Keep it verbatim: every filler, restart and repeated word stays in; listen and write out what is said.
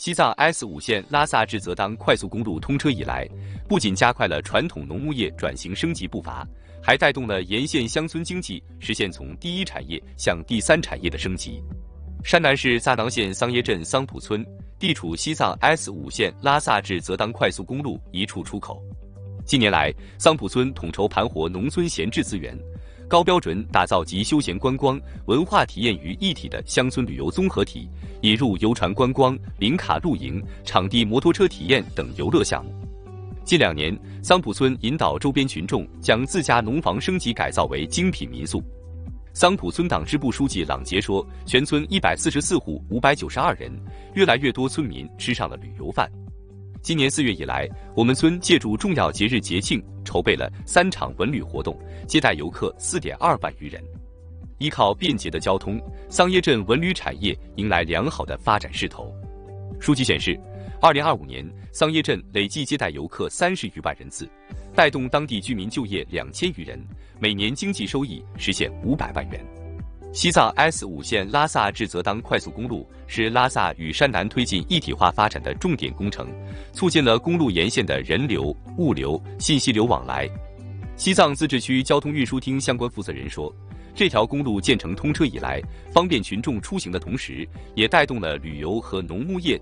西藏 S 五线拉萨至泽当快速公路通车以来，不仅加快了传统农牧业转型升级步伐，还带动了沿线乡村经济实现从第一产业向第三产业的升级。山南市萨囊县桑耶镇桑普村地处西藏 S 五线拉萨至泽当快速公路一处出口。近年来，桑普村统筹盘活农村闲置资源，高标准打造集休闲观光、文化体验于一体的乡村旅游综合体，引入游船观光、林卡露营、场地摩托车体验等游乐项目。近两年，桑普村引导周边群众将自家农房升级改造为精品民宿。桑普村党支部书记朗杰说，全村一百四十四户五百九十二人，越来越多村民吃上了旅游饭。今年四月以来，我们村借助重要节日节庆，筹备了三场文旅活动，接待游客 四点二万余人。依靠便捷的交通，桑耶镇文旅产业迎来良好的发展势头。数据显示，二零二五年桑耶镇累计接待游客三十余万人次，带动当地居民就业两千余人，每年经济收益实现五百万元。西藏 S 五线拉萨至泽当快速公路是拉萨与山南推进一体化发展的重点工程，促进了公路沿线的人流、物流、信息流往来。西藏自治区交通运输厅相关负责人说，这条公路建成通车以来，方便群众出行的同时，也带动了旅游和农牧业